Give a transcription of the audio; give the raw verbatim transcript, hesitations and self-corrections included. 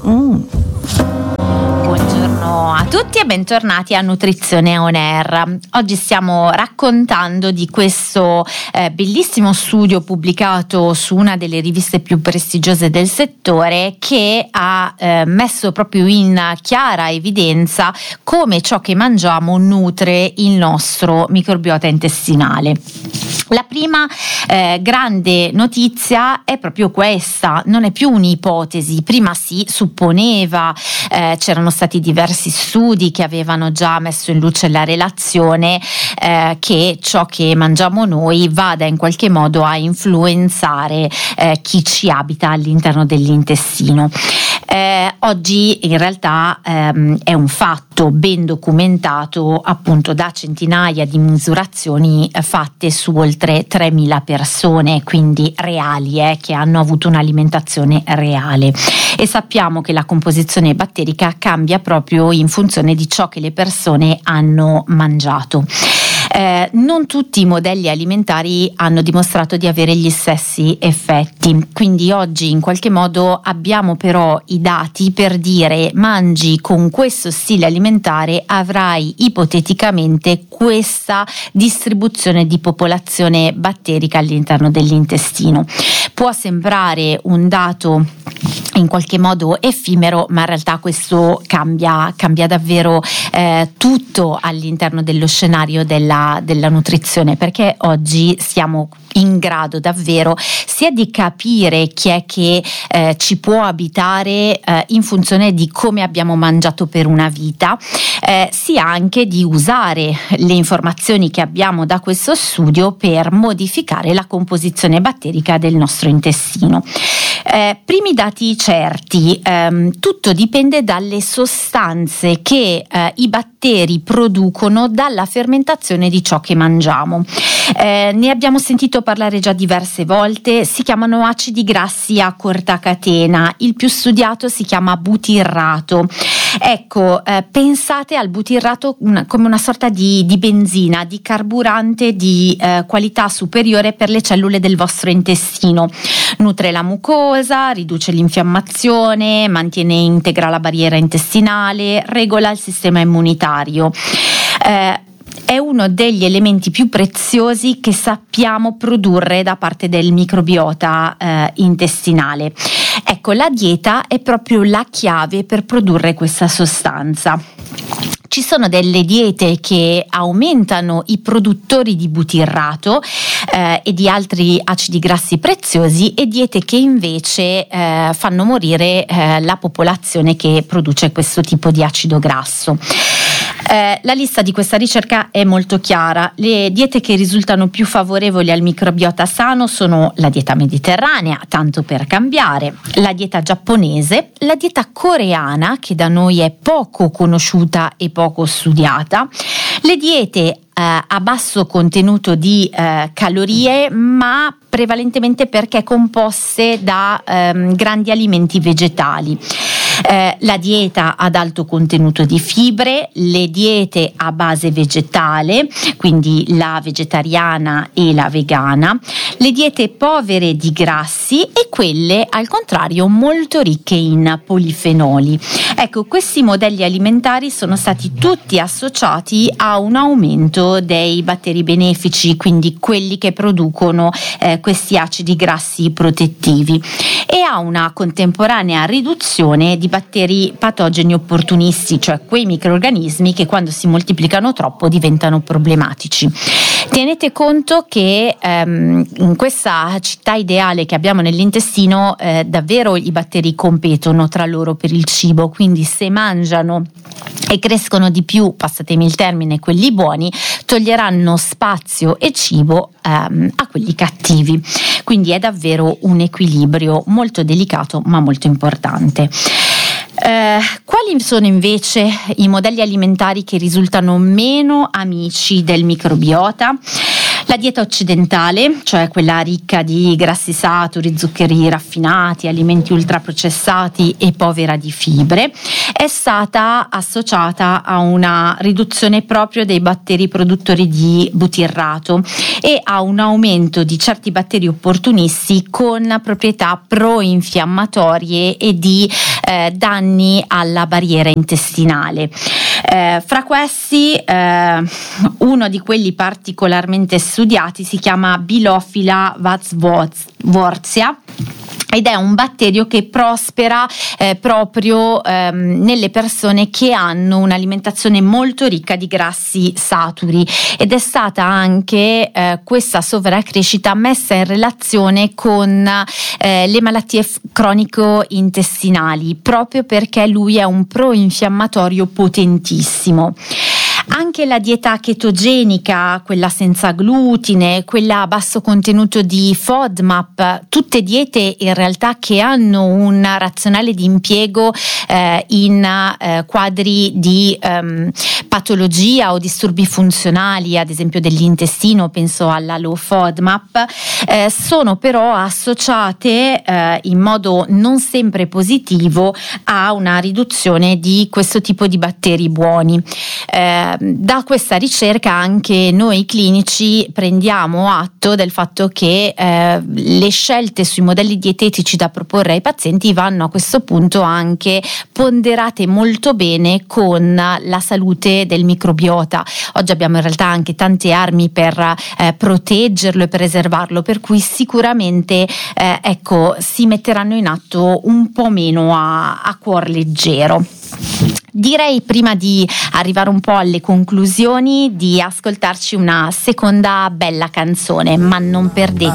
Mm. Buongiorno a tutti e bentornati a Nutrizione On Air. Oggi stiamo raccontando di questo eh, bellissimo studio pubblicato su una delle riviste più prestigiose del settore, che ha eh, messo proprio in chiara evidenza come ciò che mangiamo nutre il nostro microbiota intestinale. La prima eh, grande notizia è proprio questa, non è più un'ipotesi. Prima si supponeva, eh, c'erano stati diversi studi che avevano già messo in luce la relazione eh, che ciò che mangiamo noi vada in qualche modo a influenzare eh, chi ci abita all'interno dell'intestino. Eh, oggi in realtà ehm, è un fatto ben documentato appunto da centinaia di misurazioni eh, fatte su oltre tremila persone, quindi reali, eh, che hanno avuto un'alimentazione reale, e sappiamo che la composizione batterica cambia proprio in funzione di ciò che le persone hanno mangiato. Eh, non tutti i modelli alimentari hanno dimostrato di avere gli stessi effetti, quindi oggi in qualche modo abbiamo però i dati per dire: mangi con questo stile alimentare, avrai ipoteticamente questa distribuzione di popolazione batterica all'interno dell'intestino. Può sembrare un dato in qualche modo effimero, ma in realtà questo cambia, cambia davvero eh, tutto all'interno dello scenario della, della nutrizione, perché oggi siamo in grado davvero sia di capire chi è che eh, ci può abitare eh, in funzione di come abbiamo mangiato per una vita, eh, sia anche di usare le informazioni che abbiamo da questo studio per modificare la composizione batterica del nostro intestino. Eh, primi dati certi, ehm, tutto dipende dalle sostanze che eh, i batteri producono dalla fermentazione di ciò che mangiamo. Eh, ne abbiamo sentito parlare già diverse volte, si chiamano acidi grassi a corta catena, il più studiato si chiama butirrato. Ecco, eh, pensate al butirrato una, come una sorta di, di benzina, di carburante di eh, qualità superiore per le cellule del vostro intestino. Nutre la mucosa, riduce l'infiammazione, mantiene integra la barriera intestinale, regola il sistema immunitario. Eh, È uno degli elementi più preziosi che sappiamo produrre da parte del microbiota eh, intestinale. Ecco, la dieta è proprio la chiave per produrre questa sostanza. Ci sono delle diete che aumentano i produttori di butirrato eh, e di altri acidi grassi preziosi, e diete che invece eh, fanno morire eh, la popolazione che produce questo tipo di acido grasso. Eh, la lista di questa ricerca è molto chiara. Le diete che risultano più favorevoli al microbiota sano sono la dieta mediterranea, tanto per cambiare, la dieta giapponese, la dieta coreana, che da noi è poco conosciuta e poco studiata, le diete eh, a basso contenuto di eh, calorie, ma prevalentemente perché composte da ehm, grandi alimenti vegetali. Eh, la dieta ad alto contenuto di fibre, le diete a base vegetale, quindi la vegetariana e la vegana, le diete povere di grassi e quelle al contrario molto ricche in polifenoli. Ecco, questi modelli alimentari sono stati tutti associati a un aumento dei batteri benefici, quindi quelli che producono eh, questi acidi grassi protettivi, e a una contemporanea riduzione di batteri patogeni opportunisti, cioè quei microrganismi che quando si moltiplicano troppo diventano problematici. Tenete conto che ehm, in questa città ideale che abbiamo nell'intestino eh, davvero i batteri competono tra loro per il cibo, quindi se mangiano e crescono di più, passatemi il termine, quelli buoni, toglieranno spazio e cibo ehm, a quelli cattivi. Quindi è davvero un equilibrio molto delicato ma molto importante. Eh, quali sono invece i modelli alimentari che risultano meno amici del microbiota? La dieta occidentale, cioè quella ricca di grassi saturi, zuccheri raffinati, alimenti ultraprocessati e povera di fibre, è stata associata a una riduzione proprio dei batteri produttori di butirrato e a un aumento di certi batteri opportunisti con proprietà pro-infiammatorie e di eh, danni alla barriera intestinale. Eh, fra questi, eh, uno di quelli particolarmente studiati si chiama Bilophila vatsworthia ed è un batterio che prospera eh, proprio ehm, nelle persone che hanno un'alimentazione molto ricca di grassi saturi, ed è stata anche eh, questa sovraccrescita messa in relazione con eh, le malattie f- cronico-intestinali, proprio perché lui è un pro-infiammatorio potentissimo. Anche la dieta chetogenica, quella senza glutine, quella a basso contenuto di FODMAP, tutte diete in realtà che hanno un razionale di impiego eh, in eh, quadri di ehm, patologia o disturbi funzionali, ad esempio dell'intestino, penso alla low FODMAP, eh, sono però associate eh, in modo non sempre positivo a una riduzione di questo tipo di batteri buoni. Eh, Da questa ricerca anche noi clinici prendiamo atto del fatto che eh, le scelte sui modelli dietetici da proporre ai pazienti vanno a questo punto anche ponderate molto bene con la salute del microbiota. Oggi abbiamo in realtà anche tante armi per eh, proteggerlo e preservarlo, per cui sicuramente eh, ecco, si metteranno in atto un po' meno a, a cuor leggero. Direi, prima di arrivare un po' alle conclusioni, di ascoltarci una seconda bella canzone, ma non perdete